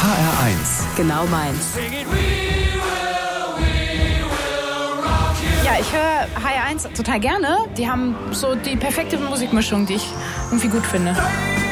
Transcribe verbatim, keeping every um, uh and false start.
R eins. Genau meins. Ja, ich höre H R eins total gerne. Die haben so die perfekte Musikmischung, die ich irgendwie gut finde.